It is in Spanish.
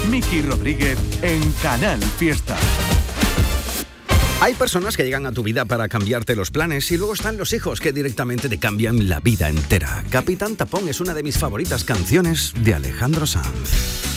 Miki Rodríguez en Canal Fiesta. Hay personas que llegan a tu vida para cambiarte los planes y luego están los hijos que directamente te cambian la vida entera. Capitán Tapón es una de mis favoritas canciones de Alejandro Sanz.